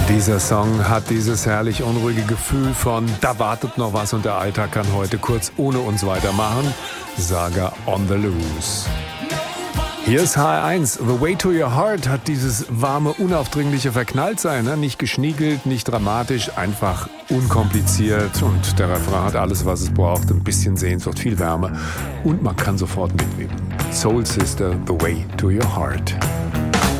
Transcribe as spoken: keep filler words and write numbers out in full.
Dieser Song hat dieses herrlich unruhige Gefühl von da wartet noch was und der Alltag kann heute kurz ohne uns weitermachen. Saga on the Loose. Hier ist H R eins. The Way to Your Heart hat dieses warme, unaufdringliche Verknalltsein. Ne? Nicht geschniegelt, nicht dramatisch, einfach unkompliziert. Und der Refrain hat alles, was es braucht. Ein bisschen Sehnsucht, viel Wärme. Und man kann sofort mitnehmen. Soul Sister, The Way to Your Heart.